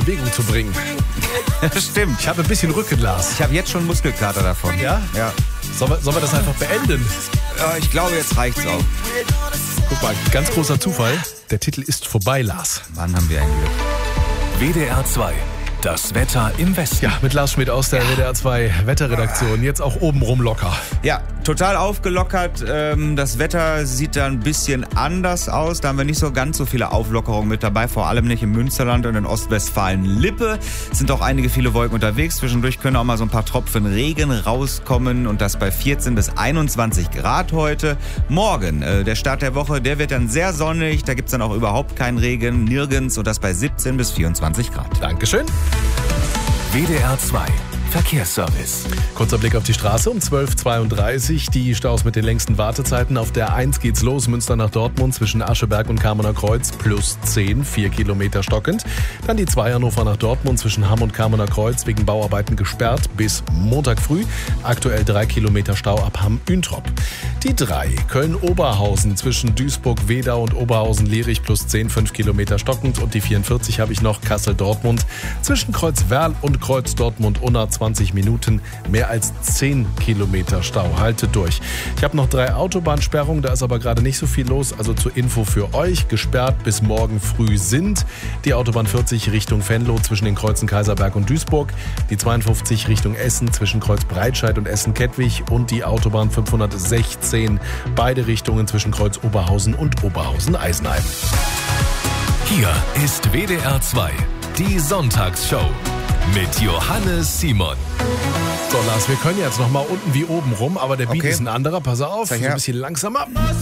Bewegung zu bringen. Stimmt. Ich habe ein bisschen Rücken, Lars. Ich habe jetzt schon Muskelkater davon. Ja? Ja. Sollen wir das einfach beenden? Ja, ich glaube, jetzt reicht's auch. Guck mal, ganz großer Zufall. Der Titel ist vorbei, Lars. Wann haben wir ein Glück? WDR 2. Das Wetter im Westen. Ja, mit Lars Schmidt aus der WDR 2 Wetterredaktion. Jetzt auch obenrum locker. Ja, total aufgelockert. Das Wetter sieht da ein bisschen anders aus. Da haben wir nicht so ganz so viele Auflockerungen mit dabei. Vor allem nicht im Münsterland und in Ostwestfalen-Lippe. Es sind auch viele Wolken unterwegs. Zwischendurch können auch mal so ein paar Tropfen Regen rauskommen. Und das bei 14 bis 21 Grad heute. Morgen, der Start der Woche, der wird dann sehr sonnig. Da gibt's dann auch überhaupt keinen Regen. Nirgends. Und das bei 17 bis 24 Grad. Dankeschön. WDR 2. Verkehrsservice. Kurzer Blick auf die Straße um 12.32 Uhr. Die Staus mit den längsten Wartezeiten. Auf der 1 geht's los, Münster nach Dortmund zwischen Ascheberg und Kamener Kreuz plus 10, 4 Kilometer stockend. Dann die 2 Hannover nach Dortmund zwischen Hamm und Kamener Kreuz wegen Bauarbeiten gesperrt bis Montag früh. Aktuell 3 Kilometer Stau ab Hamm-Üntrop. Die 3 Köln-Oberhausen zwischen Duisburg-Wedau und Oberhausen-Lierich plus 10, 5 Kilometer stockend. Und die 44 habe ich noch, Kassel-Dortmund zwischen Kreuzwerl und Kreuz-Dortmund-Unna 20 Minuten, mehr als 10 Kilometer Stau. Haltet durch. Ich habe noch 3 Autobahnsperrungen, da ist aber gerade nicht so viel los. Also zur Info für euch, gesperrt bis morgen früh sind die Autobahn 40 Richtung Venlo zwischen den Kreuzen Kaiserberg und Duisburg, die 52 Richtung Essen zwischen Kreuz Breitscheid und Essen-Kettwig und die Autobahn 516, beide Richtungen zwischen Kreuz Oberhausen und Oberhausen-Eisenheim. Hier ist WDR 2, die Sonntagsshow mit Johannes Simon. So, Lars, wir können jetzt noch mal unten wie oben rum, aber der Beat Okay. ist ein anderer. Pass auf, so Zeig ein her. bisschen langsamer.